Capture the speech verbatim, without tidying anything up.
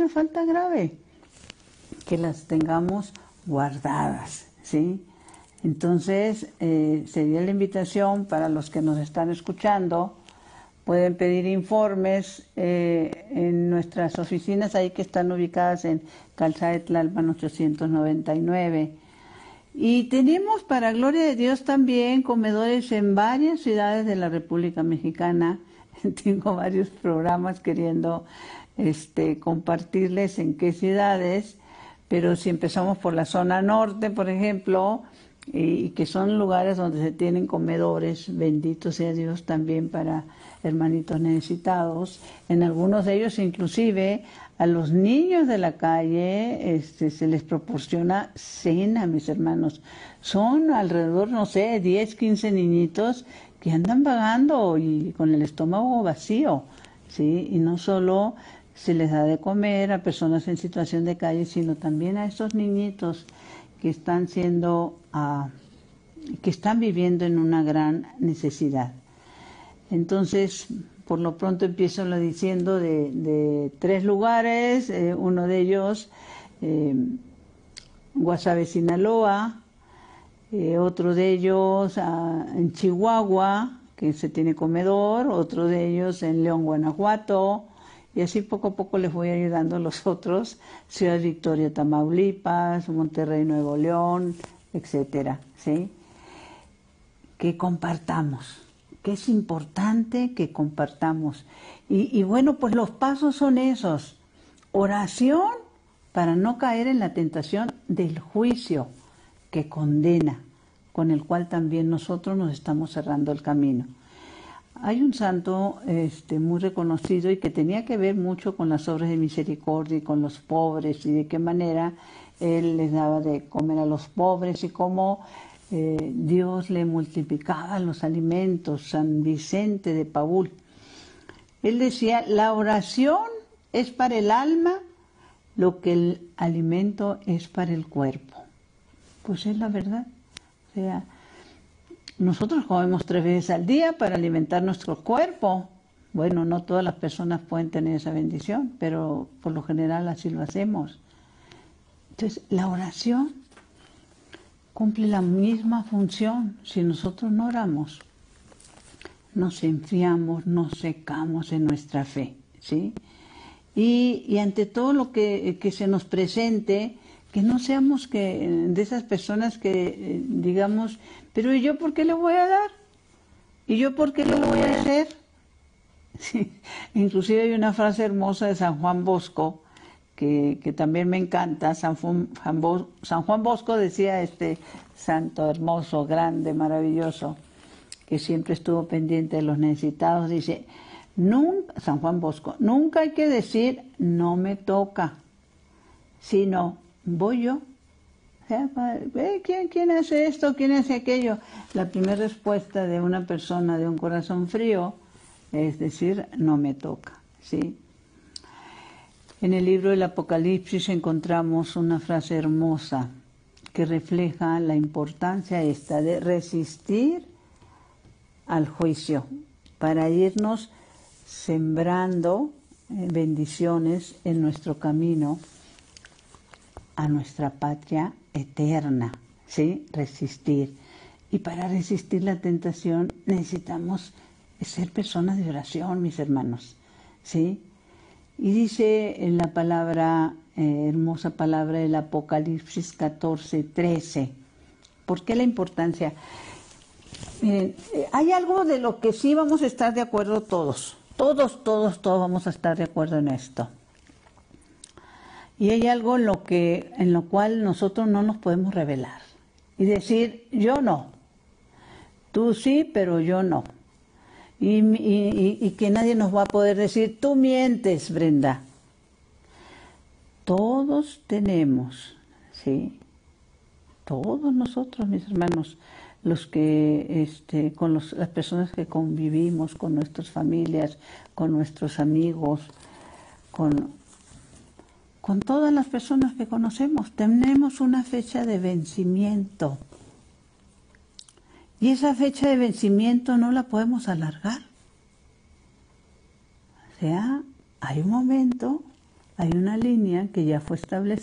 una falta grave, que las tengamos guardadas, ¿sí? Entonces, eh, sería la invitación para los que nos están escuchando. Pueden pedir informes eh, en nuestras oficinas, ahí que están ubicadas en Calzada de Tlalpan ochocientos noventa y nueve. Y tenemos, para gloria de Dios, también comedores en varias ciudades de la República Mexicana. Tengo varios programas queriendo este, compartirles en qué ciudades, pero si empezamos por la zona norte, por ejemplo, y que son lugares donde se tienen comedores, bendito sea Dios, también para hermanitos necesitados. En algunos de ellos inclusive a los niños de la calle este, se les proporciona cena, mis hermanos. Son alrededor, no sé, diez, quince niñitos que andan vagando y con el estómago vacío, ¿sí? Y no solo se les da de comer a personas en situación de calle, sino también a esos niñitos que están siendo, uh, que están viviendo en una gran necesidad. Entonces, por lo pronto empiezo lo diciendo de, de tres lugares, eh, uno de ellos, eh, Guasave, Sinaloa, eh, otro de ellos uh, en Chihuahua, que se tiene comedor, otro de ellos en León, Guanajuato, y así poco a poco les voy ayudando a los otros, Ciudad Victoria, Tamaulipas, Monterrey, Nuevo León, etcétera, ¿sí? Que compartamos, que es importante que compartamos. Y, y bueno, pues los pasos son esos. Oración para no caer en la tentación del juicio que condena, con el cual también nosotros nos estamos cerrando el camino. Hay un santo este, muy reconocido y que tenía que ver mucho con las obras de misericordia y con los pobres y de qué manera él les daba de comer a los pobres y cómo eh, Dios le multiplicaba los alimentos, San Vicente de Paúl. Él decía, la oración es para el alma lo que el alimento es para el cuerpo. Pues es la verdad. O sea, nosotros comemos tres veces al día para alimentar nuestro cuerpo. Bueno, no todas las personas pueden tener esa bendición, pero por lo general así lo hacemos. Entonces, la oración cumple la misma función. Si nosotros no oramos, nos enfriamos, nos secamos en nuestra fe, ¿sí? Y, y ante todo lo que, que se nos presente, que no seamos que de esas personas que eh, digamos, pero ¿y yo por qué le voy a dar? ¿Y yo por qué le voy a hacer? Sí. Inclusive hay una frase hermosa de San Juan Bosco, que, que también me encanta. San, San, Bo, San Juan Bosco decía, este santo hermoso, grande, maravilloso, que siempre estuvo pendiente de los necesitados, dice, nunca, San Juan Bosco, nunca hay que decir, no me toca, sino, voy yo. O sea, ¿quién, ¿Quién hace esto? ¿Quién hace aquello? La primera respuesta de una persona de un corazón frío es decir, no me toca, ¿sí? En el libro del Apocalipsis encontramos una frase hermosa que refleja la importancia esta de resistir al juicio para irnos sembrando bendiciones en nuestro camino a nuestra patria eterna, ¿sí? Resistir. Y para resistir la tentación necesitamos ser personas de oración, mis hermanos, ¿sí? Y dice en la palabra, eh, hermosa palabra del Apocalipsis catorce, trece, ¿por qué la importancia? Miren, eh, hay algo de lo que sí vamos a estar de acuerdo todos, todos, todos, todos vamos a estar de acuerdo en esto. Y hay algo en lo, que, en lo cual nosotros no nos podemos rebelar y decir, yo no, tú sí, pero yo no. Y, y, y que nadie nos va a poder decir, tú mientes, Brenda. Todos tenemos, ¿sí? Todos nosotros, mis hermanos, los que, este, con los, las personas que convivimos, con nuestras familias, con nuestros amigos, con, con todas las personas que conocemos, tenemos una fecha de vencimiento. Y esa fecha de vencimiento no la podemos alargar. O sea, hay un momento hay una línea que ya fue establecida